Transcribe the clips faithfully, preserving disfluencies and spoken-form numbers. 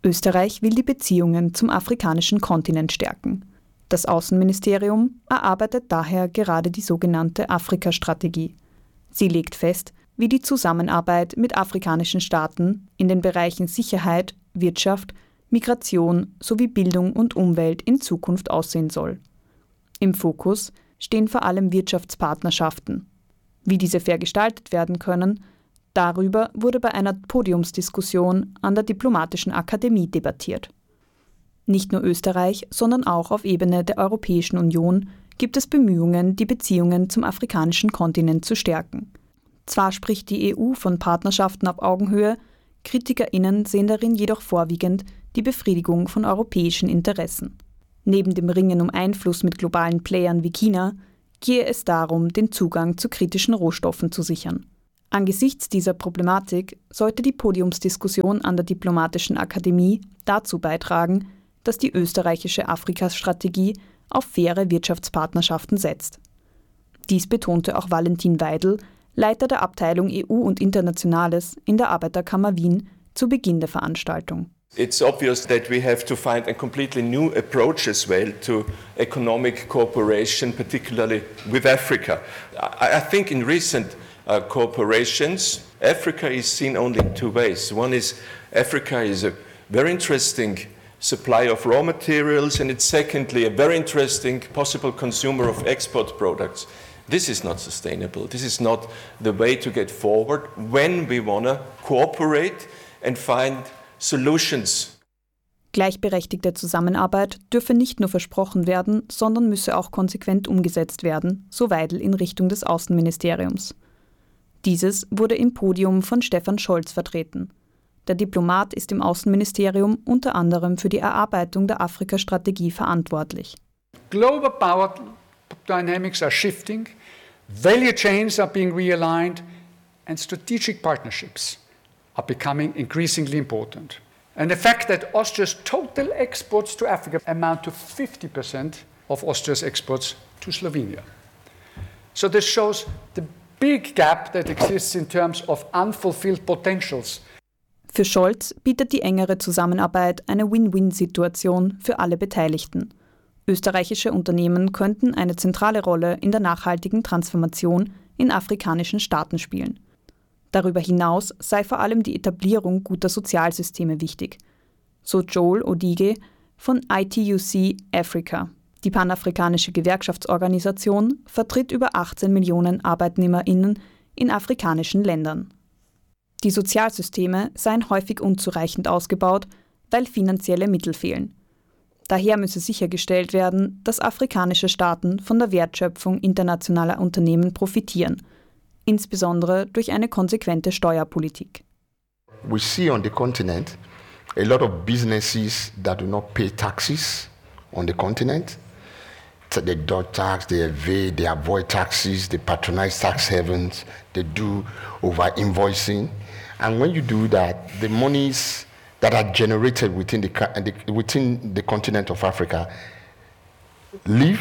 Österreich will die Beziehungen zum afrikanischen Kontinent stärken. Das Außenministerium erarbeitet daher gerade die sogenannte Afrika-Strategie. Sie legt fest, wie die Zusammenarbeit mit afrikanischen Staaten in den Bereichen Sicherheit, Wirtschaft, Migration sowie Bildung und Umwelt in Zukunft aussehen soll. Im Fokus stehen vor allem Wirtschaftspartnerschaften. Wie diese fair gestaltet werden können, darüber wurde bei einer Podiumsdiskussion an der Diplomatischen Akademie debattiert. Nicht nur Österreich, sondern auch auf Ebene der Europäischen Union gibt es Bemühungen, die Beziehungen zum afrikanischen Kontinent zu stärken. Zwar spricht die E U von Partnerschaften auf Augenhöhe, KritikerInnen sehen darin jedoch vorwiegend die Befriedigung von europäischen Interessen. Neben dem Ringen um Einfluss mit globalen Playern wie China gehe es darum, den Zugang zu kritischen Rohstoffen zu sichern. Angesichts dieser Problematik sollte die Podiumsdiskussion an der Diplomatischen Akademie dazu beitragen, dass die österreichische Afrika-Strategie auf faire Wirtschaftspartnerschaften setzt. Dies betonte auch Valentin Weidel, Leiter der Abteilung E U und Internationales in der Arbeiterkammer Wien, zu Beginn der Veranstaltung. It's obvious that we have to find a completely new approach as well to economic cooperation, particularly with Africa. I, I think in recent uh, cooperations, Africa is seen only in two ways. One is Africa is a very interesting supply of raw materials, and it's secondly a very interesting possible consumer of export products. This is not sustainable. This is not the way to get forward when we want to cooperate and find solutions. Gleichberechtigte Zusammenarbeit dürfe nicht nur versprochen werden, sondern müsse auch konsequent umgesetzt werden, so Weidel in Richtung des Außenministeriums. Dieses wurde im Podium von Stefan Scholz vertreten. Der Diplomat ist im Außenministerium unter anderem für die Erarbeitung der Afrika-Strategie verantwortlich. Global power dynamics are shifting, value chains are being realigned, and strategic partnerships are becoming increasingly important. And the fact that Austria's total exports to Africa amount to fifty percent of Austria's exports to Slovenia. So this shows the big gap that exists in terms of unfulfilled potentials. Für Scholz bietet die engere Zusammenarbeit eine Win-Win-Situation für alle Beteiligten. Österreichische Unternehmen könnten eine zentrale Rolle in der nachhaltigen Transformation in afrikanischen Staaten spielen. Darüber hinaus sei vor allem die Etablierung guter Sozialsysteme wichtig, so Joel Odige von I T U C Africa. Die panafrikanische Gewerkschaftsorganisation vertritt über achtzehn Millionen ArbeitnehmerInnen in afrikanischen Ländern. Die Sozialsysteme seien häufig unzureichend ausgebaut, weil finanzielle Mittel fehlen. Daher müsse sichergestellt werden, dass afrikanische Staaten von der Wertschöpfung internationaler Unternehmen profitieren, insbesondere durch eine konsequente Steuerpolitik. We see on the continent a lot of businesses that do not pay taxes on the continent. They dodge tax, they evade, they avoid taxes, they patronize tax havens, they do over-invoicing. And when you do that, the monies that are generated within the, within the continent of Africa leave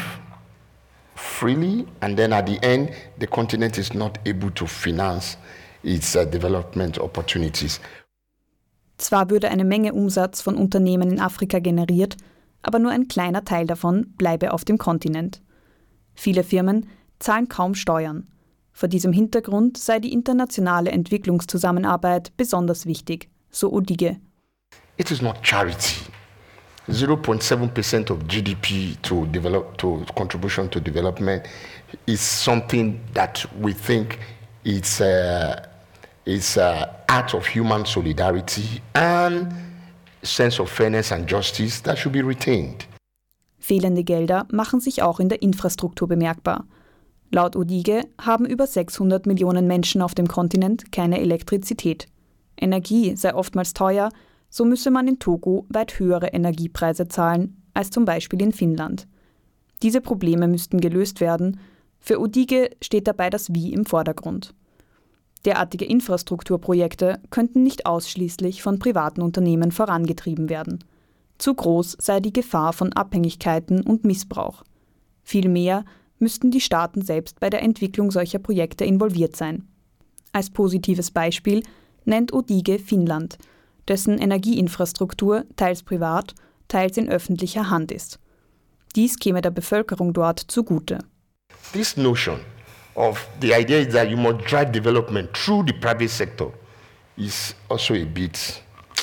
freely, and then at the end, the continent is not able to finance its uh, development opportunities. Zwar würde eine Menge Umsatz von Unternehmen in Afrika generiert, aber nur ein kleiner Teil davon bleibe auf dem Kontinent. Viele Firmen zahlen kaum Steuern. Vor diesem Hintergrund sei die internationale Entwicklungszusammenarbeit besonders wichtig, so Odige. It is not charity. zero point seven percent of G D P to develop to contribution to development is something that we think it's a, it's a act of human solidarity and sense of fairness and justice that should be retained. Fehlende Gelder machen sich auch in der Infrastruktur bemerkbar. Laut Odige haben über sechshundert Millionen Menschen auf dem Kontinent keine Elektrizität. Energie sei oftmals teuer, so müsse man in Togo weit höhere Energiepreise zahlen als zum Beispiel in Finnland. Diese Probleme müssten gelöst werden. Für Odige steht dabei das Wie im Vordergrund. Derartige Infrastrukturprojekte könnten nicht ausschließlich von privaten Unternehmen vorangetrieben werden. Zu groß sei die Gefahr von Abhängigkeiten und Missbrauch. Vielmehr müssten die Staaten selbst bei der Entwicklung solcher Projekte involviert sein. Als positives Beispiel nennt Odige Finnland. dessen Energieinfrastruktur teils privat, teils in öffentlicher Hand ist. Dies käme der Bevölkerung dort zugute. This notion of the idea is that you must drive development through the private sector is also a bit,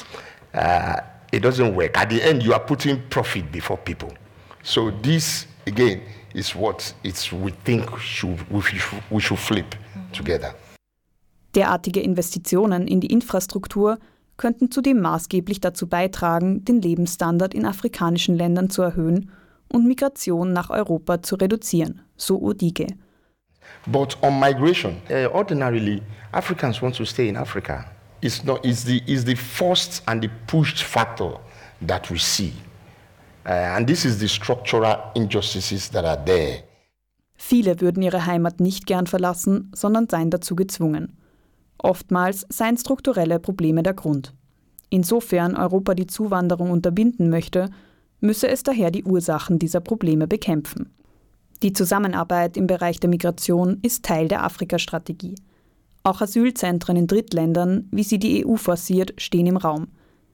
uh, it doesn't work. At the end, you are putting profit before people. So this, again, is what it's, we think should, we, should, we should flip together. Derartige Investitionen in die Infrastruktur könnten zudem maßgeblich dazu beitragen, den Lebensstandard in afrikanischen Ländern zu erhöhen und Migration nach Europa zu reduzieren, so Odige. But on migration, uh, ordinarily, Africans want to stay in Africa. It's not, it's the, it's the forced and the pushed factor that we see. Uh, and this is the structural injustices that are there. Viele würden ihre Heimat nicht gern verlassen, sondern seien dazu gezwungen. Oftmals seien strukturelle Probleme der Grund. Insofern Europa die Zuwanderung unterbinden möchte, müsse es daher die Ursachen dieser Probleme bekämpfen. Die Zusammenarbeit im Bereich der Migration ist Teil der Afrika-Strategie. Auch Asylzentren in Drittländern, wie sie die E U forciert, stehen im Raum.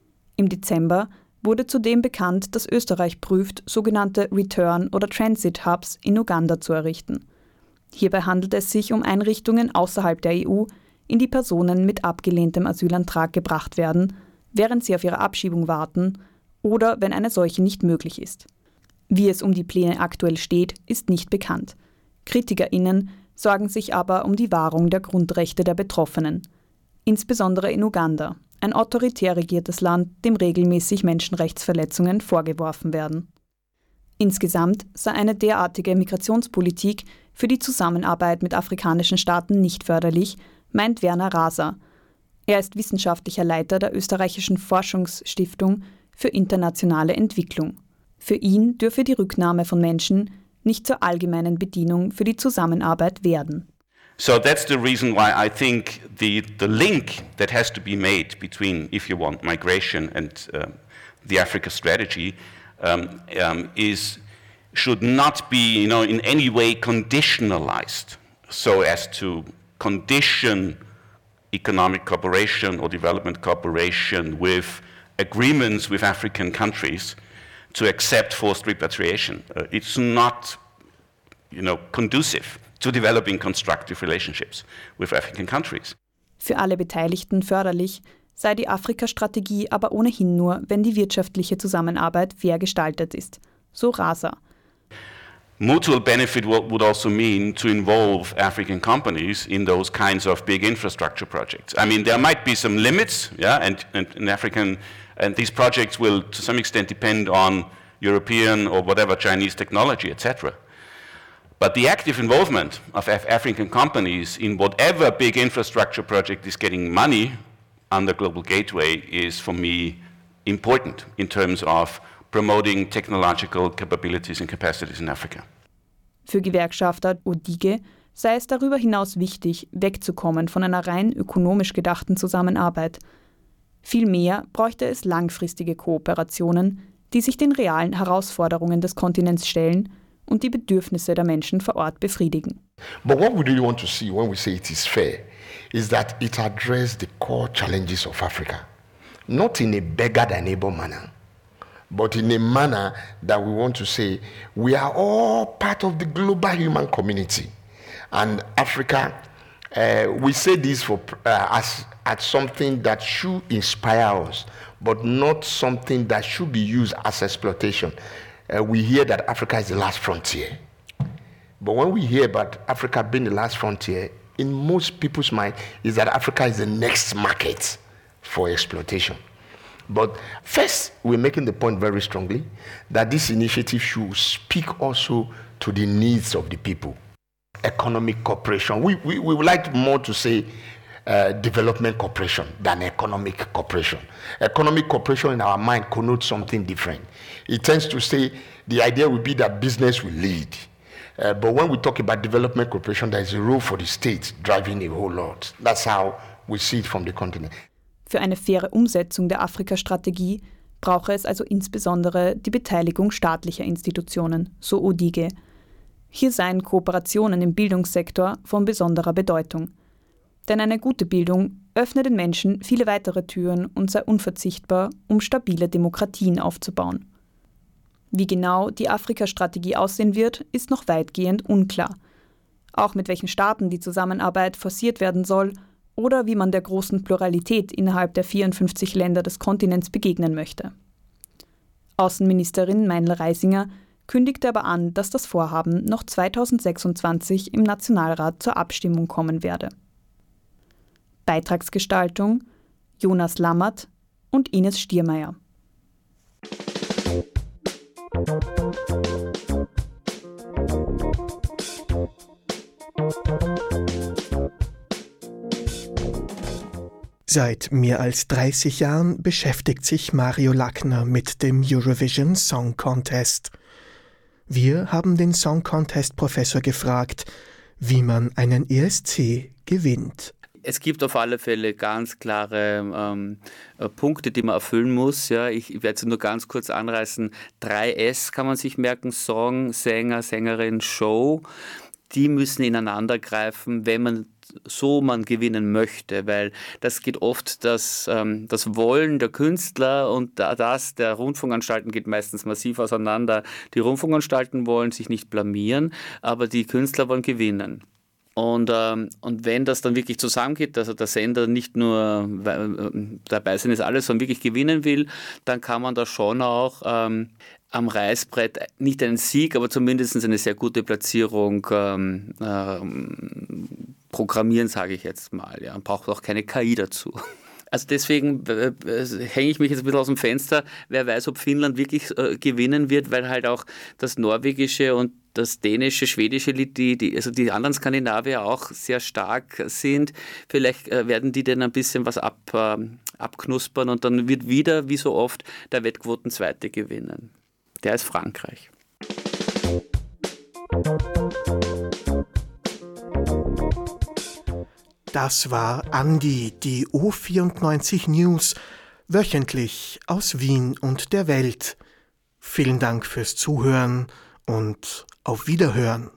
Im Dezember wurde zudem bekannt, dass Österreich prüft, sogenannte Return- oder Transit-Hubs in Uganda zu errichten. Hierbei handelt es sich um Einrichtungen außerhalb der E U, in die Personen mit abgelehntem Asylantrag gebracht werden, während sie auf ihre Abschiebung warten oder wenn eine solche nicht möglich ist. Wie es um die Pläne aktuell steht, ist nicht bekannt. KritikerInnen sorgen sich aber um die Wahrung der Grundrechte der Betroffenen. Insbesondere in Uganda, ein autoritär regiertes Land, dem regelmäßig Menschenrechtsverletzungen vorgeworfen werden. Insgesamt sei eine derartige Migrationspolitik für die Zusammenarbeit mit afrikanischen Staaten nicht förderlich, meint Werner Raser. Er ist wissenschaftlicher Leiter der österreichischen Forschungsstiftung für internationale Entwicklung. Für ihn dürfe die Rücknahme von Menschen nicht zur allgemeinen Bedienung für die Zusammenarbeit werden. So that's the reason why I think the, the link that has to be made between, if you want, migration and uh, the Africa strategy um, um, is should not be, you know, in any way conditionalized so as to condition economic cooperation or development cooperation with agreements with African countries to accept forced repatriation. Uh, it's not, you know, conducive to developing constructive relationships with African countries. Für alle Beteiligten förderlich sei die Afrika-Strategie aber ohnehin nur, wenn die wirtschaftliche Zusammenarbeit fair gestaltet ist, so Raser. Mutual benefit would also mean to involve African companies in those kinds of big infrastructure projects. I mean, there might be some limits, yeah, and, and, and African, and these projects will to some extent depend on European or whatever Chinese technology, et cetera. But the active involvement of Af- African companies in whatever big infrastructure project is getting money under Global Gateway is, for me, important in terms of promoting technological capabilities and capacities in Africa. Für Gewerkschafter Odige sei es darüber hinaus wichtig, wegzukommen von einer rein ökonomisch gedachten Zusammenarbeit. Vielmehr bräuchte es langfristige Kooperationen, die sich den realen Herausforderungen des Kontinents stellen und die Bedürfnisse der Menschen vor Ort befriedigen. But what we really want to see when we say it is fair is that it addresses the core challenges of Africa, not in a beggar than able manner, but in a manner that we want to say we are all part of the global human community. And Africa, uh, we say this for, uh, as, as something that should inspire us, but not something that should be used as exploitation. Uh, we hear that Africa is the last frontier. But when we hear about Africa being the last frontier, in most people's mind is that Africa is the next market for exploitation. But first, we're making the point very strongly that this initiative should speak also to the needs of the people. Economic cooperation. We, we, we would like more to say uh, development cooperation than economic cooperation. Economic cooperation in our mind connotes something different. It tends to say the idea would be that business will lead. Uh, but when we talk about development cooperation, there is a role for the state driving a whole lot. That's how we see it from the continent. Für eine faire Umsetzung der Afrika-Strategie brauche es also insbesondere die Beteiligung staatlicher Institutionen, so Odige. Hier seien Kooperationen im Bildungssektor von besonderer Bedeutung. Denn eine gute Bildung öffne den Menschen viele weitere Türen und sei unverzichtbar, um stabile Demokratien aufzubauen. Wie genau die Afrika-Strategie aussehen wird, ist noch weitgehend unklar. Auch mit welchen Staaten die Zusammenarbeit forciert werden soll oder wie man der großen Pluralität innerhalb der vierundfünfzig Länder des Kontinents begegnen möchte. Außenministerin Meinl-Reisinger kündigte aber an, dass das Vorhaben noch zweitausendsechsundzwanzig im Nationalrat zur Abstimmung kommen werde. Beitragsgestaltung Jonas Lammert und Ines Stiermeier. Seit mehr als dreißig Jahren beschäftigt sich Mario Lackner mit dem Eurovision Song Contest. Wir haben den Song Contest Professor gefragt, wie man einen E S C gewinnt. Es gibt auf alle Fälle ganz klare ähm, Punkte, die man erfüllen muss. Ja, ich, ich werde sie nur ganz kurz anreißen. drei S kann man sich merken: Song, Sänger, Sängerin, Show. Die müssen ineinander greifen, wenn man so man gewinnen möchte, weil das geht oft, das, ähm, das Wollen der Künstler und das der Rundfunkanstalten geht meistens massiv auseinander. Die Rundfunkanstalten wollen sich nicht blamieren, aber die Künstler wollen gewinnen. Und, ähm, und wenn das dann wirklich zusammengeht, also der Sender nicht nur äh, dabei sein ist alles, sondern wirklich gewinnen will, dann kann man da schon auch ähm, am Reißbrett nicht einen Sieg, aber zumindest eine sehr gute Platzierung ähm, ähm, programmieren, sage ich jetzt mal. Ja. Man braucht auch keine K I dazu. Also deswegen äh, hänge ich mich jetzt ein bisschen aus dem Fenster. Wer weiß, ob Finnland wirklich äh, gewinnen wird, weil halt auch das norwegische und das dänische, schwedische Lied, die, die, also die anderen Skandinavier auch sehr stark sind. Vielleicht äh, werden die dann ein bisschen was ab, äh, abknuspern und dann wird wieder, wie so oft, der Wettquotenzweite gewinnen. Der ist Frankreich. Das war Andi, die O vierundneunzig News, wöchentlich aus Wien und der Welt. Vielen Dank fürs Zuhören und auf Wiederhören.